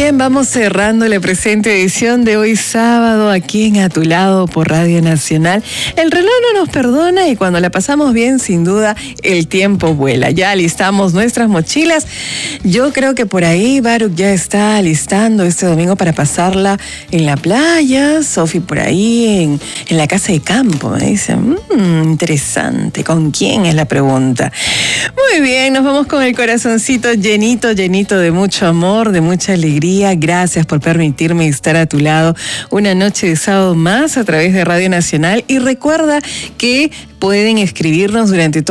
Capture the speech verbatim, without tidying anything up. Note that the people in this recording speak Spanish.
bien, vamos cerrando la presente edición de hoy sábado aquí en A Tu Lado por Radio Nacional. El reloj no nos perdona y cuando la pasamos bien, sin duda, el tiempo vuela. Ya alistamos nuestras mochilas. Yo creo que por ahí Baruch ya está alistando este domingo para pasarla en la playa. Sofi por ahí en, en la casa de campo. Me dice, mmm, interesante. ¿Con quién es la pregunta? Muy bien, nos vamos con el corazoncito llenito, llenito de mucho amor, de mucha alegría. Gracias por permitirme estar a tu lado una noche de sábado más a través de Radio Nacional. Y recuerda que pueden escribirnos durante todo